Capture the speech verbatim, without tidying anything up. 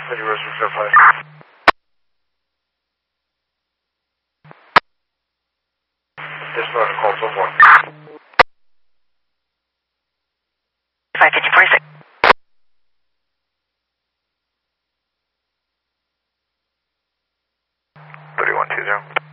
City West six five. Dispatch call so far. five fifty forty-six. thirty-one two zero.